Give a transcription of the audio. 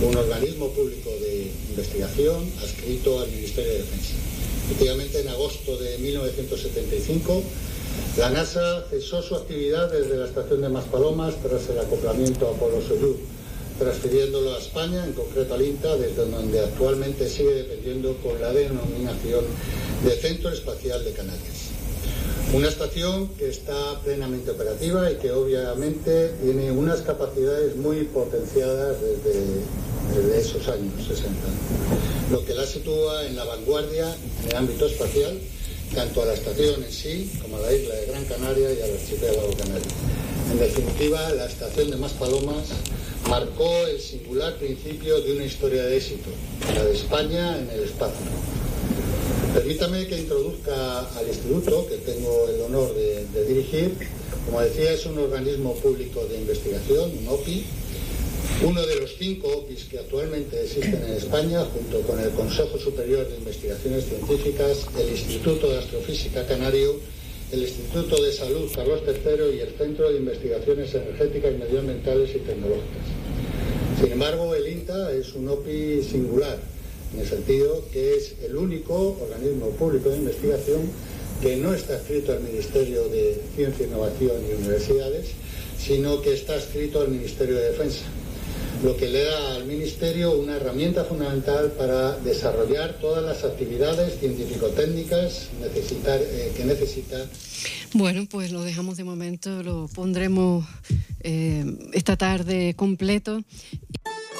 un organismo público de investigación adscrito al Ministerio de Defensa. Efectivamente, en agosto de 1975, la NASA cesó su actividad desde la estación de Maspalomas tras el acoplamiento a Apolo-Soyuz, transfiriéndolo a España, en concreto al INTA, desde donde actualmente sigue dependiendo con la denominación de Centro Espacial de Canarias. Una estación que está plenamente operativa y que obviamente tiene unas capacidades muy potenciadas desde esos años 60, lo que la sitúa en la vanguardia en el ámbito espacial, tanto a la estación en sí como a la isla de Gran Canaria y al archipiélago canario. En definitiva, la estación de Maspalomas marcó el singular principio de una historia de éxito, la de España en el espacio. Permítame que introduzca al instituto, que tengo el honor de dirigir. Como decía, es un organismo público de investigación, un OPI, uno de los 5 OPIs que actualmente existen en España, junto con el Consejo Superior de Investigaciones Científicas, el Instituto de Astrofísica Canario, el Instituto de Salud Carlos III y el Centro de Investigaciones Energéticas, Medioambientales y Tecnológicas. Sin embargo, el INTA es un OPI singular, en el sentido que es el único organismo público de investigación que no está adscrito al Ministerio de Ciencia, Innovación y Universidades, sino que está adscrito al Ministerio de Defensa, lo que le da al Ministerio una herramienta fundamental para desarrollar todas las actividades científico-técnicas que necesita. Bueno, pues lo dejamos de momento, lo pondremos esta tarde completo.